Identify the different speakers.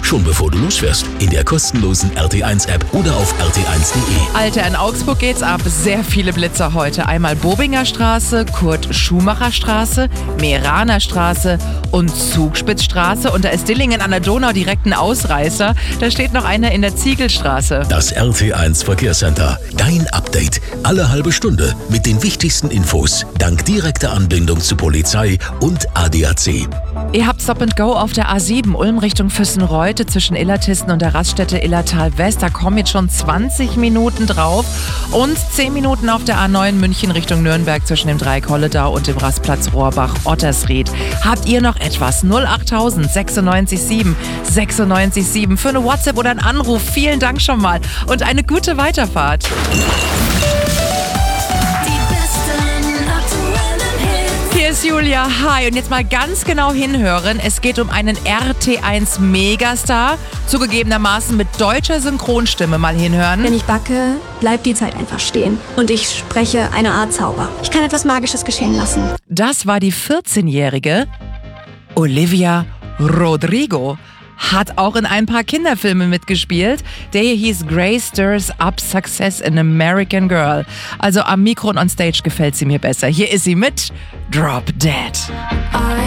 Speaker 1: Schon bevor du losfährst, in der kostenlosen RT1-App oder auf rt1.de.
Speaker 2: Alter, in Augsburg geht's ab. Sehr viele Blitzer heute. Einmal Bobinger Straße, Kurt-Schumacher-Straße, Meraner Straße und Zugspitzstraße. Und da ist Dillingen an der Donau direkt ein Ausreißer. Da steht noch einer in der Ziegelstraße.
Speaker 1: Das RT1 Verkehrscenter. Dein Update. Alle halbe Stunde mit den wichtigsten Infos. Dank direkter Anbindung zu Polizei und ADAC.
Speaker 2: Ihr habt Stop and Go auf der A7 Ulm Richtung Füssenreute zwischen Illertissen und der Raststätte Illertal West. Da kommen jetzt schon 20 Minuten drauf. Und 10 Minuten auf der A9 München Richtung Nürnberg zwischen dem Dreieck Holledau und dem Rastplatz Rohrbach-Ottersried. Habt ihr noch etwas? 08000 96 7 96 7 für eine WhatsApp oder einen Anruf. Vielen Dank schon mal und eine gute Weiterfahrt. Hier ist Julia, hi. Und jetzt mal ganz genau hinhören. Es geht um einen RT1 Megastar, zugegebenermaßen mit deutscher Synchronstimme. Mal hinhören.
Speaker 3: Wenn ich backe, bleibt die Zeit einfach stehen. Und ich spreche eine Art Zauber. Ich kann etwas Magisches geschehen lassen.
Speaker 2: Das war die 14-jährige Olivia Rodrigo. Hat auch in ein paar Kinderfilmen mitgespielt. Der hier hieß Grace Stirs Up Success in American Girl. Also am Mikro und on Stage gefällt sie mir besser. Hier ist sie mit Drop Dead.